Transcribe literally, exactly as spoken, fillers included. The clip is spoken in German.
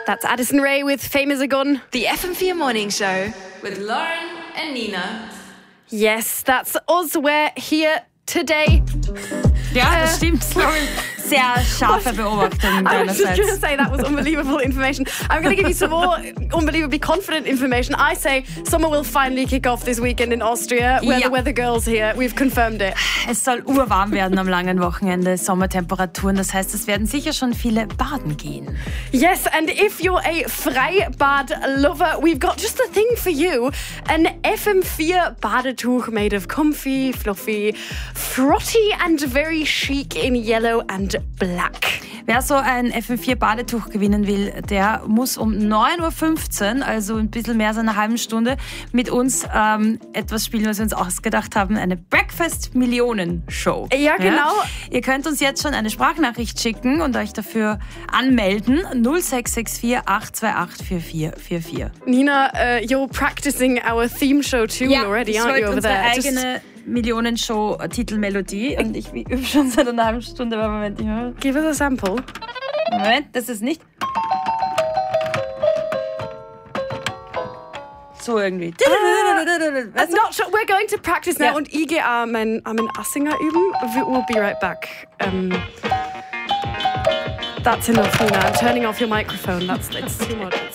That's Addison Rae with Fame is a Gun. The F M four Morning Show with Lauren and Nina. Yes, that's us. We're here today. Ja, das uh, stimmt. Sehr scharfe Beobachtung I was just deinerseits. going to say that was unbelievable information. I'm going to give you some more unbelievably confident information. I say summer will finally kick off this weekend in Austria. We're Ja. the weather girls here. We've confirmed it. Es soll urwarm werden am langen Wochenende, Sommertemperaturen. Das heißt, es werden sicher schon viele baden gehen. Yes, and if you're a Freibad lover, we've got just the thing for you. An F M four Badetuch made of comfy, fluffy, frotty and very chic in yellow and black. Wer so ein F M four Badetuch gewinnen will, der muss um neun Uhr fünfzehn, also ein bisschen mehr als eine halbe Stunde, mit uns ähm, etwas spielen, was wir uns ausgedacht haben. Eine Breakfast-Millionen-Show. Ja, genau. Ja? Ihr könnt uns jetzt schon eine Sprachnachricht schicken und euch dafür anmelden. null sechs sechs vier acht zwei acht vier vier vier vier. Nina, uh, you're practicing our theme show tune already, das aren't wird you, over unsere there? eigene Millionenshow-Titelmelodie und ich übe schon seit einer halben Stunde, aber Moment, ich höre. Give us a sample. Moment, das ist nicht so irgendwie. Ah, I'm not sure. We're going to practice now. Ja. Und ich gehe am ein Assinger üben. We'll be right back. Um, that's enough, Nina. I'm turning off your microphone. That's it's too much.